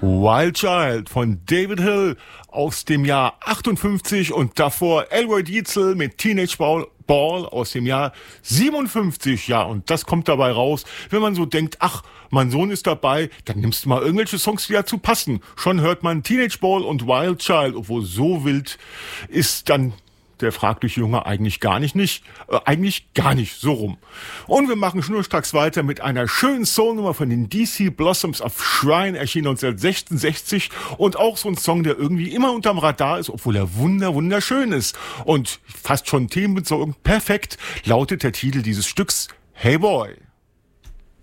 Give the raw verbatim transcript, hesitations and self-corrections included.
Wild Child von David Hill aus dem Jahr achtundfünfzig und davor Elroy Dietzel mit Teenage Ball, Ball aus dem Jahr siebenundfünfzig. Ja, und das kommt dabei raus, wenn man so denkt, ach, mein Sohn ist dabei, dann nimmst du mal irgendwelche Songs, die dazu passen. Schon hört man Teenage Ball und Wild Child, obwohl so wild ist dann der fragliche Junge eigentlich gar nicht, nicht, äh, eigentlich gar nicht, so rum. Und wir machen schnurstracks weiter mit einer schönen Soulnummer von den D C Blossoms of Shrine, erschien neunzehnhundertsechsundsechzig und auch so ein Song, der irgendwie immer unterm Radar ist, obwohl er wunder, wunderschön ist. Und fast schon themenbezogen perfekt lautet der Titel dieses Stücks Hey Boy.